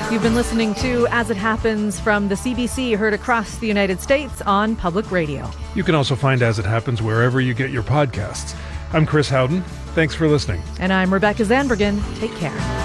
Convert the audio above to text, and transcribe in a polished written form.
You've been listening to As It Happens from the CBC, heard across the United States on public radio. You can also find As It Happens wherever you get your podcasts. I'm Chris Howden. Thanks for listening. And I'm Rebecca Zandbergen. Take care.